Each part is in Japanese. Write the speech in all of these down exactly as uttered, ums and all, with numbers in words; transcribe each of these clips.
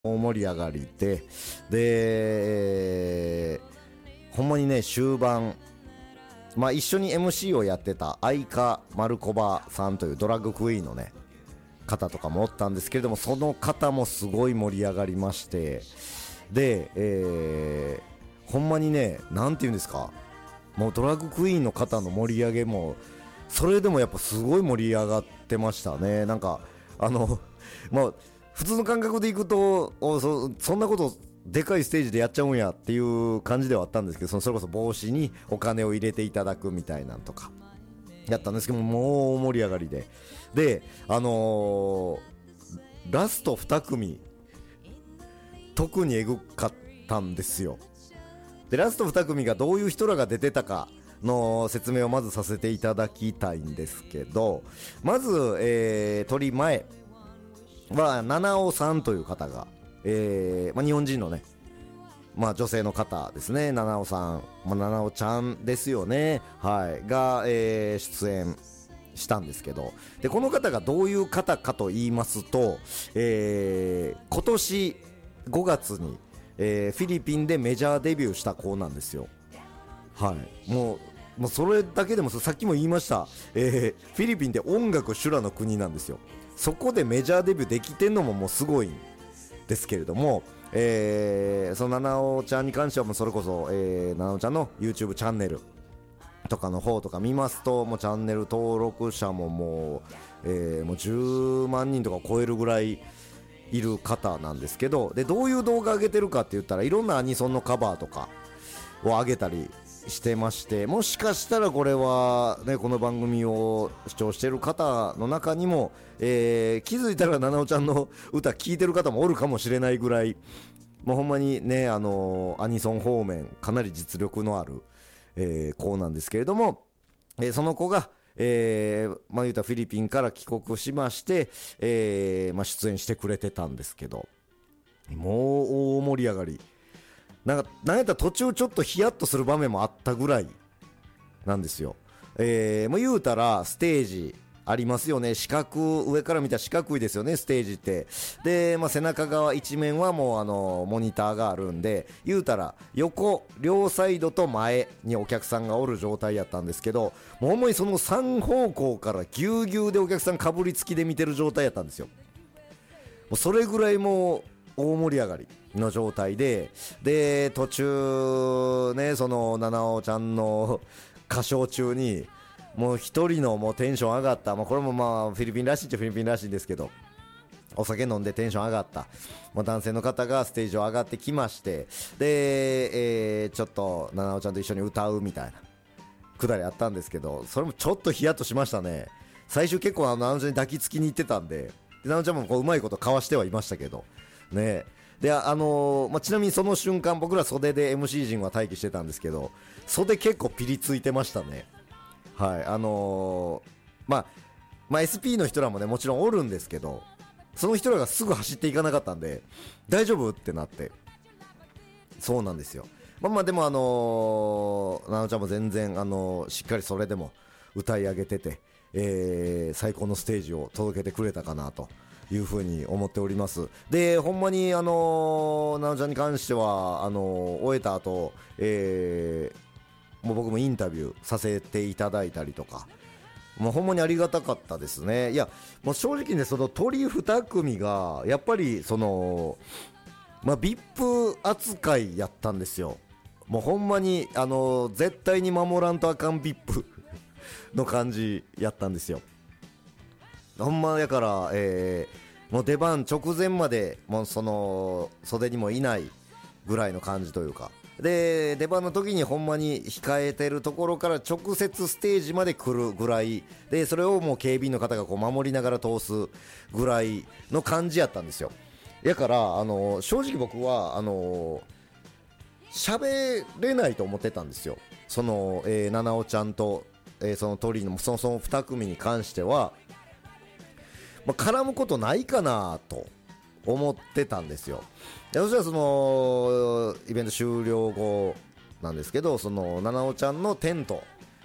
大盛り上がりで、で、えーほんまにね、終盤、まあ一緒に エムシー をやってた愛花丸コバさんというドラッグクイーンのね、方とかもおったんですけれども、その方もすごい盛り上がりまして、で、えーほんまにね、なんていうんですか、もうドラッグクイーンの方の盛り上げも、それでもやっぱすごい盛り上がってましたね。なんか、あの、まあ、普通の感覚でいくと、お そ, そんなことでかいステージでやっちゃうんやっていう感じではあったんですけど、そのそれこそ帽子にお金を入れていただくみたいなんとかやったんですけども、もう盛り上がりで、で、あのー、ラストに組特にエグかったんですよ。で、ラストに組がどういう人らが出てたかの説明をまずさせていただきたいんですけど、まず、えー、取り前は七尾さんという方が、えーまあ、日本人のね、まあ、女性の方ですね。七尾さん、まあ、七尾ちゃんですよね、はい、が、えー、出演したんですけど、でこの方がどういう方かと言いますと、えー、今年ごがつに、えー、フィリピンでメジャーデビューした子なんですよ。はい、もうもうそれだけでもさっきも言いました、えー、フィリピンって音楽修羅の国なんですよ。そこでメジャーデビューできてんのももうすごいんですけれども、えー、その七尾ちゃんに関してはもうそれこそ、えー、七尾ちゃんの YouTube チャンネルとかの方とか見ますと、もうチャンネル登録者ももう、えー、もうじゅうまんにんとか超えるぐらいいる方なんですけど、でどういう動画上げてるかって言ったら、いろんなアニソンのカバーとかを上げたりしてまして、もしかしたらこれは、ね、この番組を視聴している方の中にも、えー、気づいたら七尾ちゃんの歌聴いてる方もおるかもしれないぐらい、もうほんまにね、あのー、アニソン方面かなり実力のある、えー、子なんですけれども、えー、その子が、えーまあ、言うたらフィリピンから帰国しまして、えーまあ、出演してくれてたんですけど、もう大盛り上がり、なんかなんやったら途中ちょっとヒヤッとする場面もあったぐらいなんですよ。えー、もう言うたらステージありますよね。四角、上から見たら四角いですよね、ステージって。で、まあ、背中側一面はもうあのモニターがあるんで、言うたら横両サイドと前にお客さんがおる状態やったんですけど、もうほんまにそのさん方向からぎゅうぎゅうでお客さんかぶりつきで見てる状態やったんですよ。もうそれぐらいもう大盛り上がりの状態で、で途中ね、その七尾ちゃんの歌唱中にもう一人のもうテンション上がった、まあ、これもまあフィリピンらしいっちゃフィリピンらしいんですけど、お酒飲んでテンション上がった、まあ、男性の方がステージを上がってきまして、で、えー、ちょっと七尾ちゃんと一緒に歌うみたいなくだりあったんですけど、それもちょっとヒヤッとしましたね。最終結構あの七尾ちゃんに抱きつきに行ってたんで、七尾ちゃんもこううまいことかわしてはいましたけどね。で、あのーまあ、ちなみにその瞬間僕ら袖で エムシー 陣は待機してたんですけど、袖結構ピリついてましたね。はい、あのーまあ、まあ エスピー の人らもねもちろんおるんですけど、その人らがすぐ走っていかなかったんで大丈夫ってなって、そうなんですよ。まあまあでもあのー、なのちゃんも全然、あのー、しっかりそれでも歌い上げてて、えー、最高のステージを届けてくれたかなというふうに思っております。で、ほんまにあのー、なのちゃんに関してはあのー、終えた後、えー、もう僕もインタビューさせていただいたりとか、もうほんまにありがたかったですね。いや、もう正直ね、その鳥に組がやっぱりそのまあ ブイアイピー 扱いやったんですよ。もうほんまにあのー、絶対に守らんとあかん ブイアイピー の感じやったんですよ。ほんまやから、えー、もう出番直前までもうその袖にもいないぐらいの感じというか、で出番の時にほんまに控えてるところから直接ステージまで来るぐらいで、それをもう警備員の方がこう守りながら通すぐらいの感じやったんですよ。やからあの正直僕はあの喋れないと思ってたんですよ。その、えー、七尾ちゃんと、えー、その鳥のそのそのに組に関しては、まあ、絡むことないかなと思ってたんですよ。でそしたらそのイベント終了後なんですけど、その七尾ちゃんのテント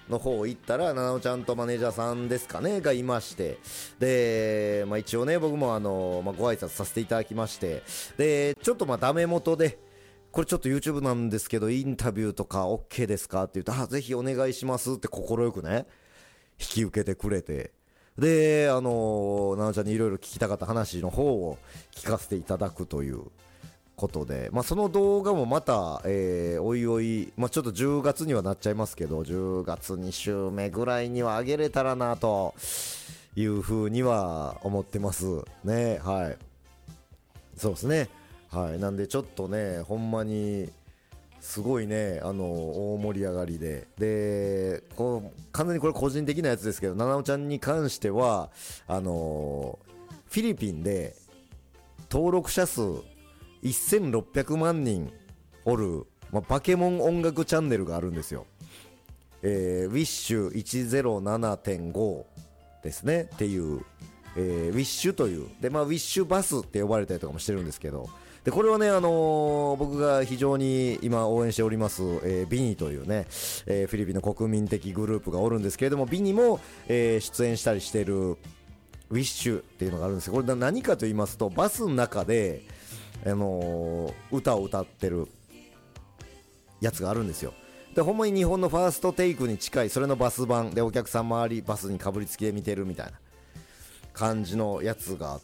の方行ったらななおちゃんとマネージャーさんですかねがいまして、で、まあ、一応ね僕もあの、まあ、ご挨拶させていただきまして、でちょっとまあダメ元でこれちょっと YouTube なんですけどインタビューとか OK ですかって言うと、あぜひお願いしますって快くね引き受けてくれて、であのななちゃんにいろいろ聞きたかった話の方を聞かせていただくということで、まあ、その動画もまた、えー、おいおい、まあ、ちょっとじゅうがつにはなっちゃいますけどじゅうがつに週目ぐらいには上げれたらなというふうには思ってますね。はい、そうですね。はい、なんでちょっとねほんまにすごいねあの大盛り上がりで、でこう完全にこれ個人的なやつですけどななおちゃんに関してはあのフィリピンで登録者数せんろっぴゃくまんにんおる、まあ、バケモン音楽チャンネルがあるんですよ。えー、ウィッシュいちぜろななてんご ですねっていう、えー、ウィッシュというで、まあ、ウィッシュバスって呼ばれたりとかもしてるんですけど、でこれはね、あのー、僕が非常に今応援しております、えー、ビニというね、えー、フィリピンの国民的グループがおるんですけれども、ビニも、えー、出演したりしているウィッシュっていうのがあるんですよ。これ何かと言いますとバスの中であのー、歌を歌ってるやつがあるんですよ。でほんまに日本のファーストテイクに近いそれのバス版でお客さん周りバスにかぶりつきで見てるみたいな感じのやつがあって、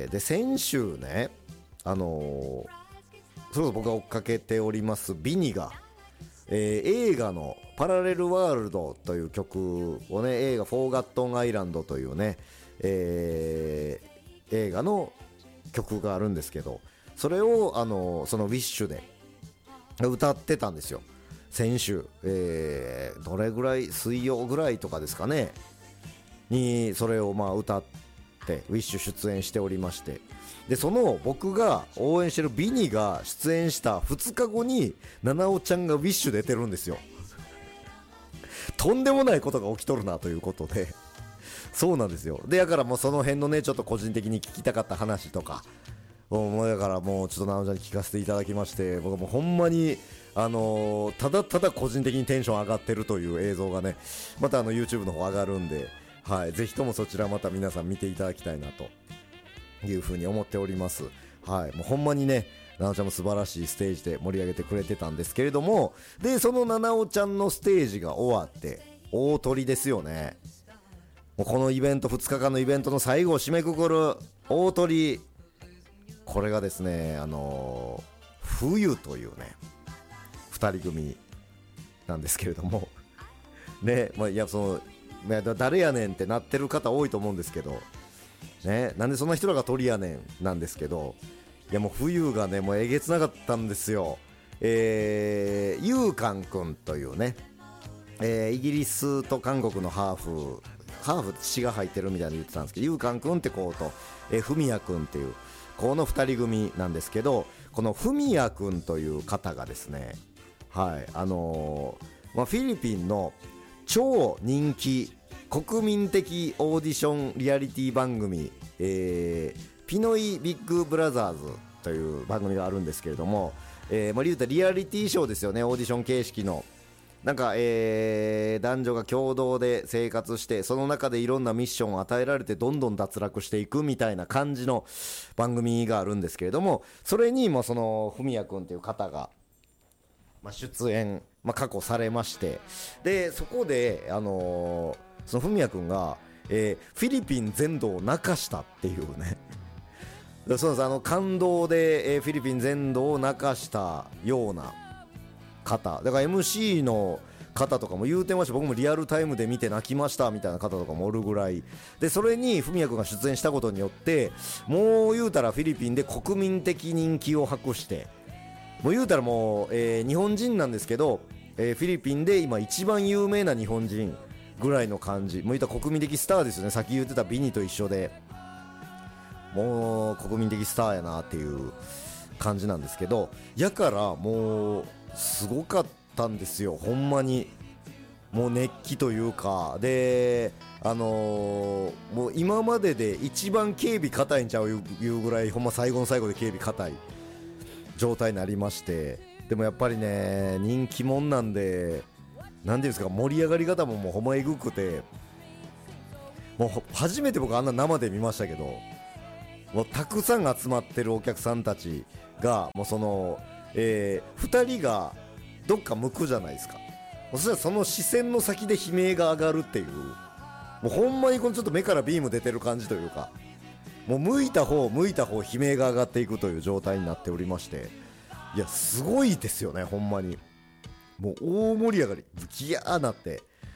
で先週ねあのー、それこそ僕が追っかけておりますビニが、えー、映画のパラレルワールドという曲をね、映画フォーガットンアイランドというね、えー、映画の曲があるんですけど、それをあのそのウィッシュで歌ってたんですよ先週、えー、どれぐらい水曜ぐらいとかですかねにそれをまあ歌ってウィッシュ出演しておりまして、でその僕が応援してるビニが出演したふつかごにななおちゃんがウィッシュ出てるんですよとんでもないことが起きとるなということで、そうなんですよ。でだからもうその辺のねちょっと個人的に聞きたかった話とかもうだからもうちょっとなおちゃんに聞かせていただきまして、僕もほんまにあのー、ただただ個人的にテンション上がってるという映像がねまたあの YouTube の方上がるんで、はい、ぜひともそちらまた皆さん見ていただきたいなというふうに思っております。はい、もうほんまにねなおちゃんも素晴らしいステージで盛り上げてくれてたんですけれども、でそのななおちゃんのステージが終わって大トリですよね。もうこのイベントふつかかんのイベントの最後を締めくくる大トリ、これがですねあのー、冬というねふたり組なんですけれどもね、まあ、いやその誰やねんってなってる方多いと思うんですけどね、なんでそんな人らが鳥やねんなんですけど、いやもう冬がねもうえげつなかったんですよ。えー、ユーカン君というね、えー、イギリスと韓国のハーフハーフ血が入ってるみたいに言ってたんですけど、ユーカン君って子と、えー、フミヤ君っていうこのふたり組なんですけど、このフミヤ君という方がですね、はいあのーまあ、フィリピンの超人気国民的オーディションリアリティ番組、えー、ピノイビッグブラザーズという番組があるんですけれども、えー、まあ言うたらリアリティショーですよね。オーディション形式のなんか、えー、男女が共同で生活してその中でいろんなミッションを与えられてどんどん脱落していくみたいな感じの番組があるんですけれども、それにもそのフミヤ君という方が、まあ、出演、まあ、過去されまして、でそこであのーそのフミヤ君が、えー、フィリピン全土を泣かしたっていうねそうです、あの感動で、えー、フィリピン全土を泣かしたような方だから エムシー の方とかも言うてました。僕もリアルタイムで見て泣きましたみたいな方とかもおるぐらいで、それにフミヤ君が出演したことによってもう言うたらフィリピンで国民的人気を博して、もう言うたらもう、えー、日本人なんですけど、えー、フィリピンで今一番有名な日本人ぐらいの感じ、もう言ったら国民的スターですよね。さっき言ってたビニと一緒でもう国民的スターやなっていう感じなんですけど、やからもうすごかったんですよほんまに。もう熱気というかで、あのー、もう今までで一番警備硬いんちゃういうぐらいほんま最後の最後で警備硬い状態になりまして、でもやっぱりね人気者なんでなんていうんですか、盛り上がり方ももうほんまえぐくて、もう初めて僕あんな生で見ましたけど、もうたくさん集まってるお客さんたちがもうその、えー、ふたりがどっか向くじゃないですか。そしたらその視線の先で悲鳴が上がるっていう、もうほんまにこのちょっと目からビーム出てる感じというか、もう向いた方向いた方悲鳴が上がっていくという状態になっておりまして、いやすごいですよね、ほんまにもう大盛り上がりギヤーなって、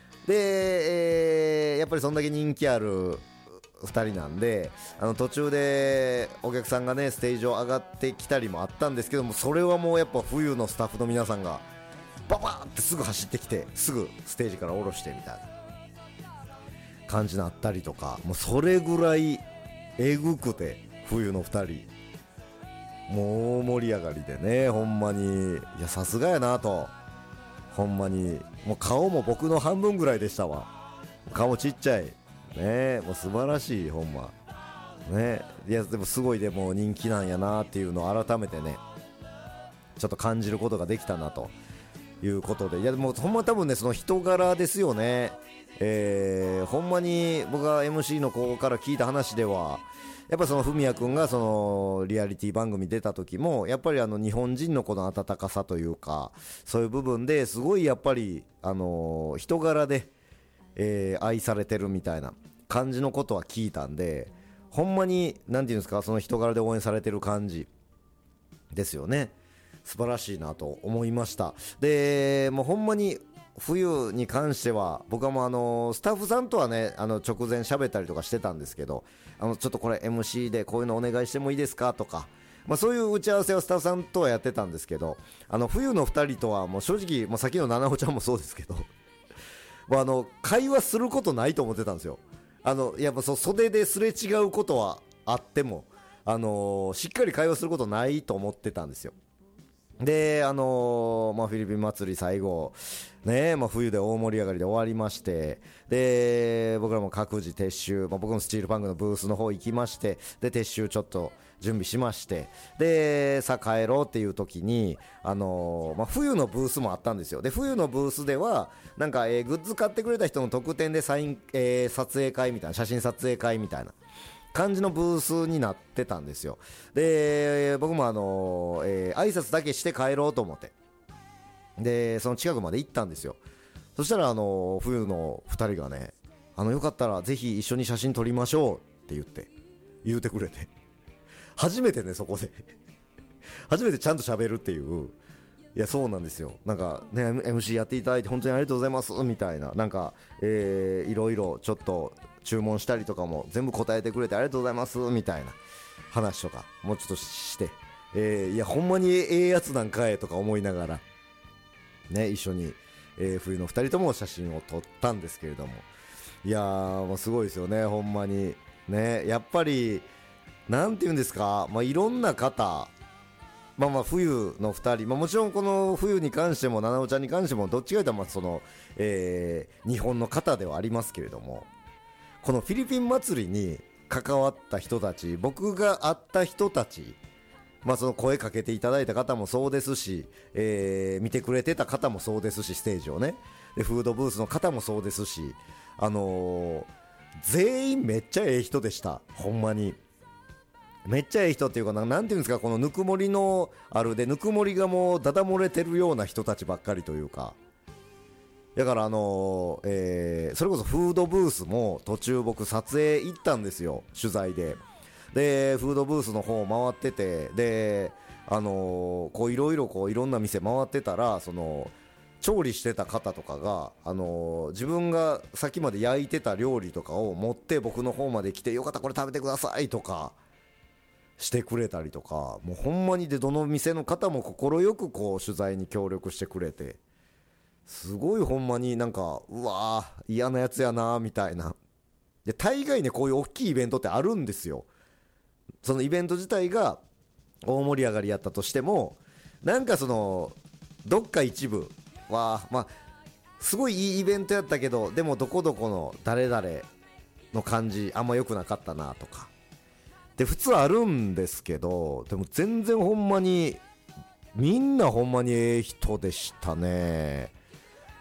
で、えー、やっぱりそんだけ人気あるふたりなんで、あの途中でお客さんがねステージを上がってきたりもあったんですけども、それはもうやっぱ冬のスタッフの皆さんがババーってすぐ走ってきてすぐステージから下ろしてみたいな感じになったりとか、もうそれぐらいえぐくて、冬のふたりもう大盛り上がりでね、ほんまにいやさすがやなと、ほんまにもう顔も僕の半分ぐらいでしたわ、顔ちっちゃいね、もう素晴らしい、ほんまね。いやでもすごいでも人気なんやなっていうのを改めてねちょっと感じることができたなということで、いやでもほんま多分ねその人柄ですよね。えー、ほんまに僕が エムシー の子から聞いた話では、やっぱその文也くんがそのリアリティ番組出た時もやっぱりあの日本人のこの温かさというか、そういう部分ですごいやっぱりあの人柄で、えー、愛されてるみたいな感じのことは聞いたんで、ほんまになんていうんですか、その人柄で応援されてる感じですよね。素晴らしいなと思いました。でもうほんまに冬に関しては僕はもうあのスタッフさんとはねあの直前喋ったりとかしてたんですけど、あのちょっとこれ エムシー でこういうのお願いしてもいいですかとか、まあ、そういう打ち合わせをスタッフさんとはやってたんですけど、あの冬のふたりとはもう正直もうさっきの七穂ちゃんもそうですけどもうあの会話することないと思ってたんですよ。あのやっぱそう袖ですれ違うことはあっても、あのー、しっかり会話することないと思ってたんですよ。であのーまあ、フィリピン祭り最後ね、まあ、冬で大盛り上がりで終わりまして、で僕らも各自撤収、まあ、僕もスチールパンクのブースの方行きまして、で撤収ちょっと準備しまして、でさあ帰ろうっていう時に、あのーまあ、冬のブースもあったんですよ。で冬のブースではなんか、えー、グッズ買ってくれた人の特典でサイン、えー、撮影会みたいな、写真撮影会みたいな感じのブースになってたんですよ。で僕もあのーえー、挨拶だけして帰ろうと思って、でその近くまで行ったんですよ。そしたらあのー、冬のふたりがね、あのよかったらぜひ一緒に写真撮りましょうって言って言うてくれて、初めてねそこで初めてちゃんと喋るっていう。いやそうなんですよ、なんかね エムシー やっていただいて本当にありがとうございますみたいな、なんか、えー、いろいろちょっと注文したりとかも全部答えてくれてありがとうございますみたいな話とかもうちょっとして、えー、いやほんまにええやつなんかえとか思いながらね一緒に、えー、冬のふたりとも写真を撮ったんですけれども、いやーもうすごいですよね、ほんまにね。やっぱりなんていうんですか、まあ、いろんな方、まあまあ冬のふたり、まあ、もちろんこの冬に関しても七尾ちゃんに関してもどっちかというとまあその、えー、日本の方ではありますけれども、このフィリピン祭りに関わった人たち、僕が会った人たち、まあその声かけていただいた方もそうですし、えー、見てくれてた方もそうですし、ステージをね、でフードブースの方もそうですし、あのー、全員めっちゃええ人でした。ほんまにめっちゃええ人っていうかな、なんていうんですか、このぬくもりのあるで、ぬくもりがもうダダ漏れてるような人たちばっかりというか、だからあのーえー、それこそフードブースも途中僕撮影行ったんですよ、取材で。でフードブースの方回ってて、であのー、こういろいろこういろんな店回ってたら、その調理してた方とかが、あのー、自分がさっきまで焼いてた料理とかを持って僕の方まで来て、よかったこれ食べてくださいとかしてくれたりとか、もうほんまにでどの店の方も快くこう取材に協力してくれて、すごいほんまになんかうわー嫌なやつやなみたいな。で大概ねこういう大きいイベントってあるんですよ。そのイベント自体が大盛り上がりやったとしても、なんかそのどっか一部はまあすごいいいイベントやったけど、でもどこどこの誰々の感じあんま良くなかったなとかで普通あるんですけど、でも全然ほんまにみんなほんまにええ人でしたね。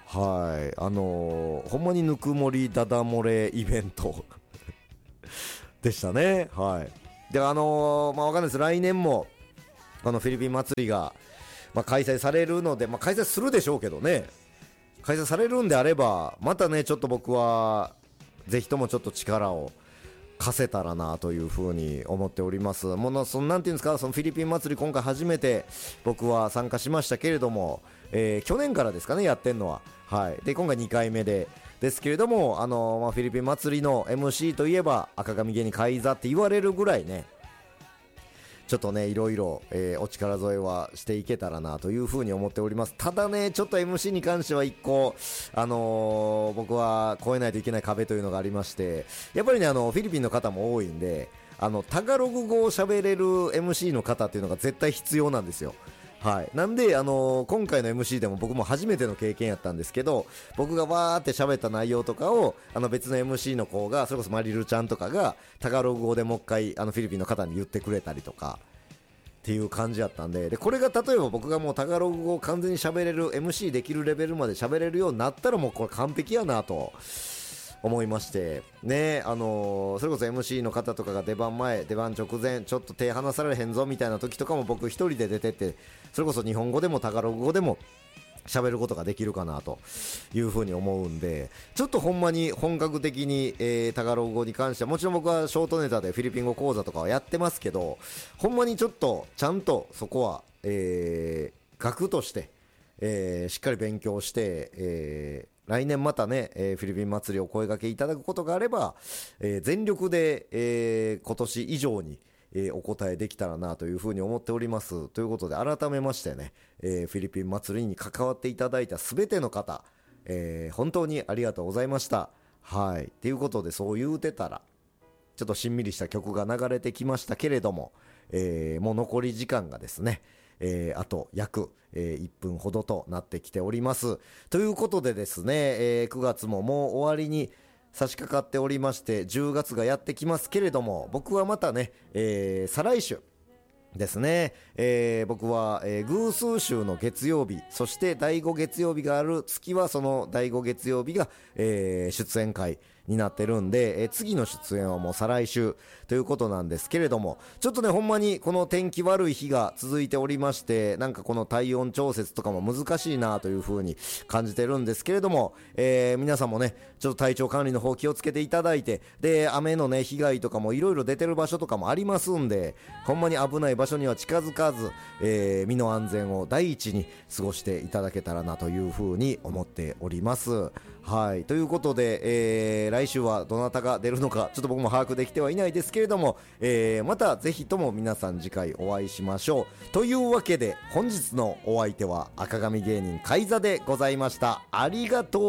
はいあのー、ほんまにぬくもりダダ漏れイベントでしたね。はいであのー、まあわかんないです。来年もこのフィリピン祭りが、まあ、開催されるので、まあ、開催するでしょうけどね、開催されるんであればまたねちょっと僕はぜひともちょっと力を貸せたらなというふうに思っております。ものそのなんていうんですか、そのフィリピン祭り今回初めて僕は参加しましたけれども、えー、去年からですかねやってんのは、はい、で今回にかいめでですけれども、あのーまあ、フィリピン祭りの エムシー といえば赤髪芸人カイザって言われるぐらいねちょっとねいろいろ、えー、お力添えはしていけたらなというふうに思っております。ただねちょっと エムシー に関しては一個、あのー、僕は越えないといけない壁というのがありまして、やっぱりねあのフィリピンの方も多いんで、あのタガログ語を喋れる エムシー の方っていうのが絶対必要なんですよ。はい、なんで、あのー、今回の エムシー でも僕も初めての経験やったんですけど、僕がわーって喋った内容とかをあの別の エムシー の子がそれこそマリルちゃんとかがタガログ語でもう一回あのフィリピンの方に言ってくれたりとかっていう感じやったんで、でこれが例えば僕がもうタガログ語を完全に喋れる エムシー できるレベルまで喋れるようになったらもうこれ完璧やなと思いましてね、あのー、それこそ エムシー の方とかが出番前出番直前ちょっと手離されへんぞみたいな時とかも僕一人で出てってそれこそ日本語でもタガログ語でも喋ることができるかなというふうに思うんで、ちょっとほんまに本格的に、えー、タガログ語に関してはもちろん僕はショートネタでフィリピン語講座とかはやってますけど、ほんまにちょっとちゃんとそこは、えー、学として、えー、しっかり勉強して、えー来年またね、えー、フィリピン祭りを声掛けいただくことがあれば、えー、全力で、えー、今年以上に、えー、お答えできたらなというふうに思っております。ということで改めましてね、えー、フィリピン祭りに関わっていただいたすべての方、えー、本当にありがとうございました。はい。ということでそう言うてたらちょっとしんみりした曲が流れてきましたけれども、えー、もう残り時間がですねえー、あと約、えー、いっぷんほどとなってきております。ということでですね、えー、くがつももう終わりに差し掛かっておりましてじゅうがつがやってきますけれども、僕はまたね、えー、再来週ですね、えー、僕は、えー、偶数週の月曜日そしてだいご月曜日がある月はそのだいご月曜日が、えー、出演会になってるんで、えー、次の出演はもう再来週ということなんですけれども、ちょっとねほんまにこの天気悪い日が続いておりまして、なんかこの体温調節とかも難しいなという風に感じてるんですけれども、えー、皆さんもねちょっと体調管理の方気をつけていただいて、で雨のね被害とかもいろいろ出てる場所とかもありますんで、ほんまに危ない場所には近づかず、えー、身の安全を第一に過ごしていただけたらなという風に思っております。はい、ということで、えー、来週はどなたが出るのかちょっと僕も把握できてはいないですけれども、えー、またぜひとも皆さん次回お会いしましょう。というわけで本日のお相手は赤髪芸人カイザでございました。ありがとう